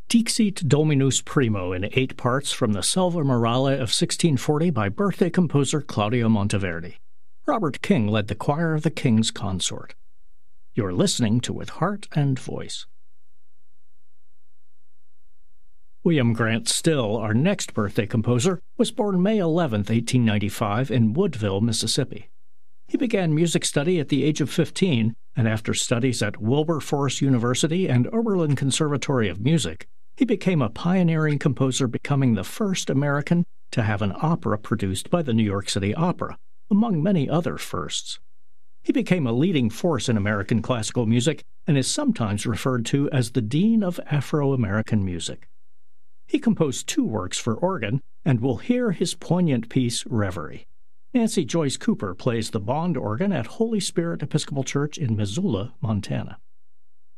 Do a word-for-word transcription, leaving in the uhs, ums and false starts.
Dixit Dominus Primo in eight parts from the Selva Morale of sixteen forty by birthday composer Claudio Monteverdi. Robert King led the choir of the King's Consort. You're listening to With Heart and Voice. William Grant Still, our next birthday composer, was born May eleventh, eighteen ninety-five, in Woodville, Mississippi. He began music study at the age of fifteen, and after studies at Wilberforce University and Oberlin Conservatory of Music, he became a pioneering composer, becoming the first American to have an opera produced by the New York City Opera, among many other firsts. He became a leading force in American classical music and is sometimes referred to as the Dean of Afro-American music. He composed two works for organ, and we'll hear his poignant piece, Reverie. Nancy Joyce Cooper plays the Bond organ at Holy Spirit Episcopal Church in Missoula, Montana.